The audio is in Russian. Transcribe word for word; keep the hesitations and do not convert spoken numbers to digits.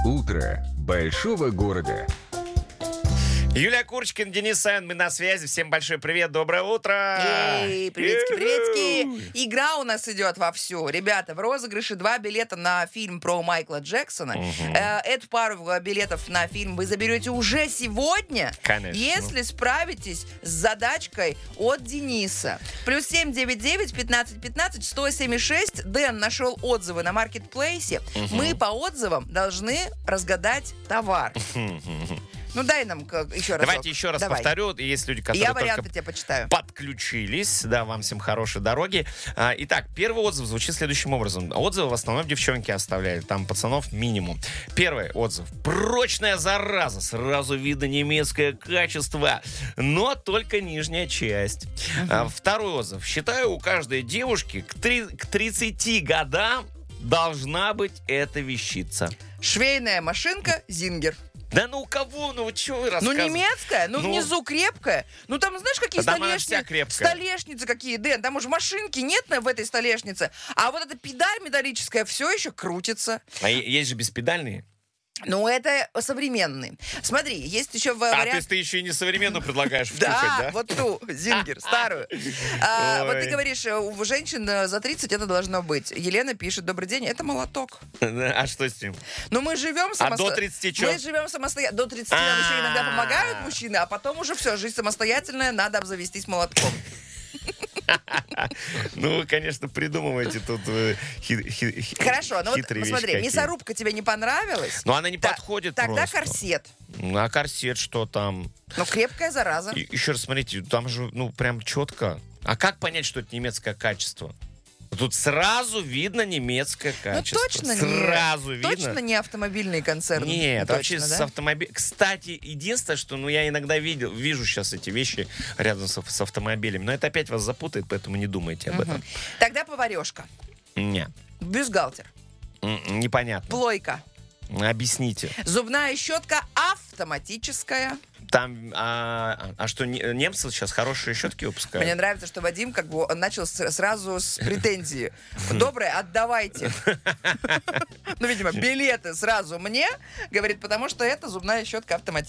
Утро большого города. Юлия Курочкина, Денис Савин, мы на связи. Всем большой привет, доброе утро! Эй, приветики, приветики! Игра у нас идет вовсю. Ребята, в розыгрыше два билета на фильм про Майкла Джексона. Угу. Э, эту пару билетов на фильм вы заберете уже сегодня, Конечно. если справитесь с задачкой от Дениса. Плюс семь девять девять пятнадцать пятнадцать сто семьдесят шесть. Дэн нашел отзывы на маркетплейсе. Угу. Мы по отзывам должны разгадать товар. Ну, дай нам еще раз. Давайте еще раз Давай. повторю. Есть люди, которые Я только варианты тебе почитаю. подключились. Да, вам всем хорошей дороги. А, итак, первый отзыв звучит следующим образом. Отзывы в основном девчонки оставляли. Там пацанов минимум. Первый отзыв. Прочная зараза. Сразу видно немецкое качество. Но только нижняя часть. Uh-huh. А, второй отзыв. Считаю, у каждой девушки к, три, к тридцати годам должна быть эта вещица. Швейная машинка «Зингер». Да ну у кого? Ну что вы Ну, рассказываете? немецкая, ну, Ну. внизу крепкая. Ну, там, знаешь, какие Да там она столешницы? вся крепкая. Столешницы какие, Дэн. Там уже машинки нет на- в этой столешнице. А вот эта педаль металлическая все еще крутится. А е- есть же беспедальные. Ну, это современный. Смотри, есть еще А, вариант... то есть ты еще и не современную предлагаешь втюхать, Да, да? вот ту, Зингер, старую. А, вот Ой. ты говоришь, у женщин э, за тридцать это должно быть. Елена пишет: добрый день, это молоток. А что с ним? Но мы живем А самостоятельно. до тридцати чё? Мы живем самостоятельно. До тридцати нам еще иногда А. помогают мужчины, а потом уже все, жизнь самостоятельная, надо обзавестись молотком. Ну, вы, конечно, придумываете тут э, хи- хи- хи- Хорошо, ну вот хитрые смотри, вещи какие. мясорубка тебе не понравилась? Но она не Да, подходит Тогда просто. корсет. Ну, а корсет что там? Ну, крепкая зараза. И- еще раз смотрите, там же, ну, прям четко. А как понять, что это немецкое качество? Тут сразу видно немецкое качество. Ну, точно Сразу не, видно. точно не автомобильный концерн. Нет, Точно, вообще да? с автомобилем. Кстати, единственное, что ну, я иногда видел, вижу сейчас эти вещи рядом с, с автомобилями, но это опять вас запутает, поэтому не думайте об этом. Тогда поварешка. Не, Бюстгальтер. м, непонятно. Плойка. Объясните. Зубная щетка автоматическая. Там, а, а что, не- немцы сейчас хорошие щетки выпускают? Мне нравится, что Вадим как бы он начал с- сразу с претензии. Доброе, отдавайте. Ну, видимо, билеты сразу мне, говорит, потому что это зубная щетка автоматическая.